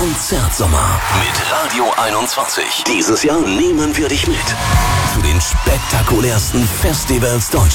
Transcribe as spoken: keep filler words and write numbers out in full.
Konzertsommer mit Radio einundzwanzig. Dieses Jahr nehmen wir dich mit zu den spektakulärsten Festivals Deutschlands.